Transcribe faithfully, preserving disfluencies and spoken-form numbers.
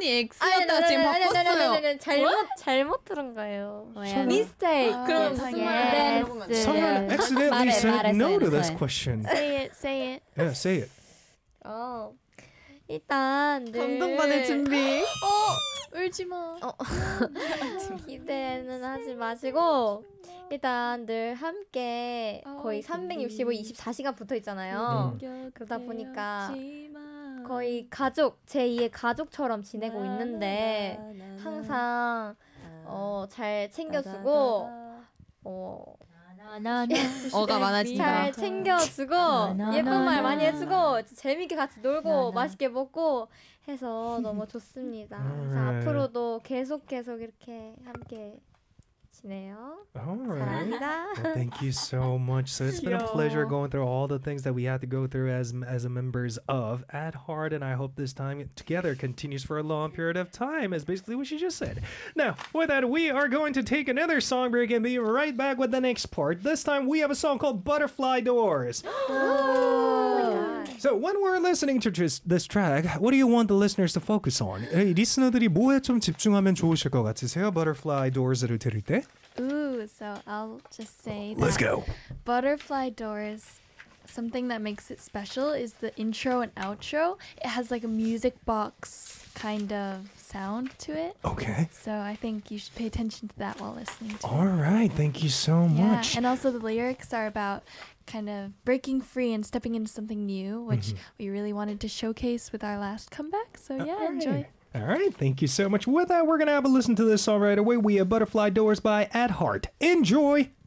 소년이 X였다가 지금 바꿨어요. 잘못 잘못 들은 거예요. Mistake. 그럼 무슨 말이야? Someone accidentally said no to this question. Say it, say it. Yeah, say it. 어, 일단 늘 감동받을 준비. 어, 울지 마. 어. 기대는 하지 마시고 일단 늘 함께 거의 삼백육십오, 이십사 시간 붙어 있잖아요. 음. 그러다 보니까 거의 가족, 제이의 가족처럼 지내고 있는데 항상 어, 잘 챙겨주고 어, 어가 많아진다. 잘 챙겨주고 예쁜 말 많이 해주고 재밌게 같이 놀고 맛있게 먹고 해서 너무 좋습니다. 그래서 앞으로도 계속 계속 이렇게 함께 지내요. All right. 사랑합니다. Well, thank you so much. So it's been a pleasure going through all the things that we had to go through as as members of At Heart, and I hope this time together continues for a long period of time, is basically what she just said. Now, with that, we are going to take another song break and be right back with the next part. This time, we have a song called Butterfly Doors. So when we're listening to this, this track, what do you want the listeners to focus on? 에이, 리스너들이 뭐에 좀 집중하면 좋으실 것 같으세요? Butterfly Doors를 들을 때? Ooh, so I'll just say that Let's go. Butterfly Doors, something that makes it special is the intro and outro. It has like a music box kind of sound to it. Okay. So I think you should pay attention to that while listening to All it. right. Thank you so Yeah, much. and also the lyrics are about kind of breaking free and stepping into something new, which we really wanted to showcase with our last comeback. So yeah, All right. enjoy. All right, thank you so much. With that, we're going to have a listen to this song right away. We have Butterfly Doors by At Heart. Enjoy!